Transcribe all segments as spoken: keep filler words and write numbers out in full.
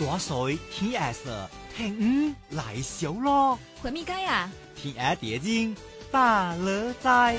大水天下事，聽五來小咯。 回咪街啊？ 天下地經大樂在。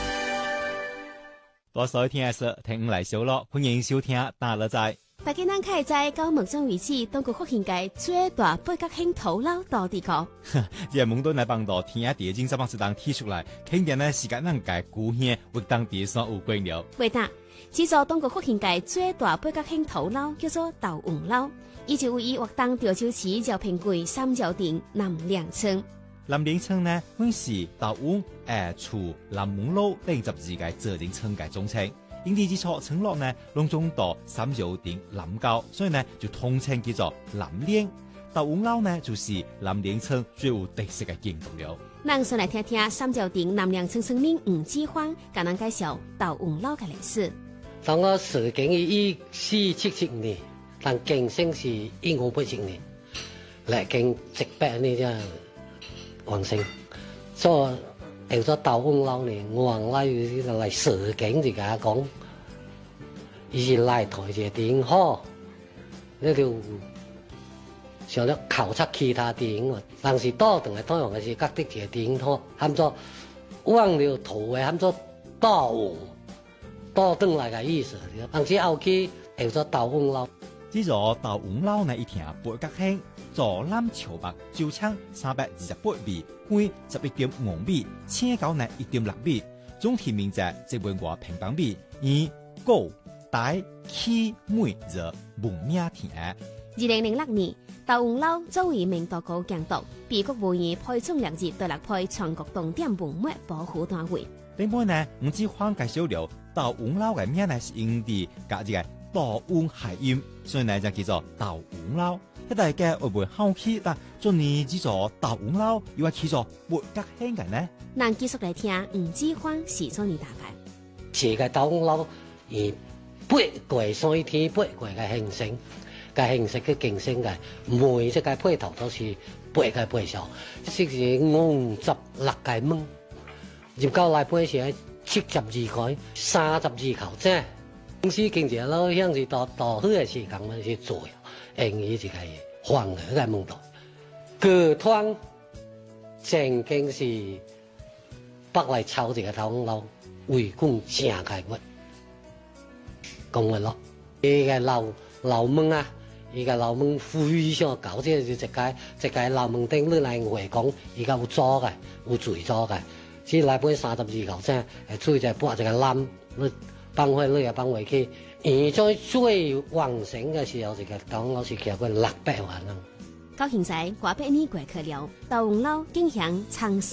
大水天下事，聽五來小咯。歡迎收聽大樂在。 大家咱開在高木莊遺址，當過福建界最大八角形土樓到地個。 這蒙頓來幫到天下地經這幫子當提出來，肯定呢時間能解古獻，會當地上有貴了。 為達，製作當過福建界最大八角形土樓叫做豆黃樓，以及位於活當潮州市饒平區三角町南嶺村。 南嶺村呢，本是豆黃、誒厝、南門路等十二個自然村嘅總稱。因地之初村落呢，攏總到三角町南郊，所以呢就統稱叫做南嶺。豆黃樓呢，就是南嶺村最有特色嘅建築了。 咱先來聽聽三角町南嶺村村民吳志芳，甲咱介紹豆黃樓嘅歷史。 當我始建於一四七七年，但建成是一五八七年，嚟建一百年就完成。所以叫做豆黃樓呢，我來來始建就甲講，伊是來台一個點好，你就想了考察其他點喎，但是倒轉來討用嘅是各地一個點好，喊做往了土嘅喊做豆黃。倒轉來嘅意思，但是後期叫做豆黃樓。 至咗豆黃樓呢一條八角形，左南朝北，周長三百二十八米，寬十一點五米，斜高呢一點六米，總體面積一萬多平方米，以高大氣美熱聞名天下。 二零零六年，豆黃樓作為明道高監督，被國務院配種列入第六批全國重點文物保護單位。 另外呢，吳志芳介紹了豆黃樓嘅名呢是因地加一個豆黃諧音，所以呢就叫做豆黃樓。一大家會唔會好奇？但做呢只做豆黃樓，又話叫做八角形嘅呢？ 咱繼續來聽吳志芳是做呢大概。 這個豆黃樓以八卦三天八卦嘅形成，嘅形成嘅競爭嘅每一個配套都是八個配數，即是五十六個門。入到來本是七十二個、三十二口啫。公司經濟佬像是到到好嘅時間咪去做，用於這個黃嘅個門道。各團正經是北來炒這個豆黃樓，圍攻正開物，講嘅咯。呢個樓樓門啊，呢個樓門非常高，即係就一個一個樓門頂你來回講，而家有座嘅，有水座嘅。只來本三十二口啫，係最就撥一個籃，你放回你又放回去。而在最旺盛嘅時候，這個豆黃樓是叫佢六百萬人。 到現在，過百年過去了，豆黃樓影響長